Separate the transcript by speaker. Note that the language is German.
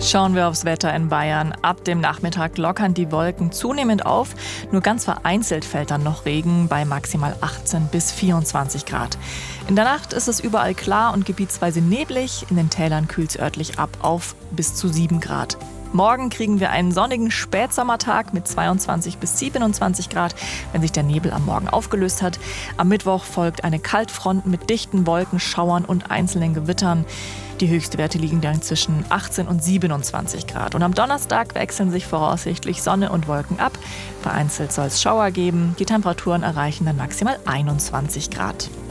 Speaker 1: Schauen wir aufs Wetter in Bayern. Ab dem Nachmittag lockern die Wolken zunehmend auf. Nur ganz vereinzelt fällt dann noch Regen bei maximal 18 bis 24 Grad. In der Nacht ist es überall klar und gebietsweise neblig. In den Tälern kühlt es örtlich ab auf bis zu 7 Grad. Morgen kriegen wir einen sonnigen Spätsommertag mit 22 bis 27 Grad, wenn sich der Nebel am Morgen aufgelöst hat. Am Mittwoch folgt eine Kaltfront mit dichten Wolkenschauern und einzelnen Gewittern. Die Höchstwerte liegen dann zwischen 18 und 27 Grad. Und am Donnerstag wechseln sich voraussichtlich Sonne und Wolken ab. Vereinzelt soll es Schauer geben. Die Temperaturen erreichen dann maximal 21 Grad.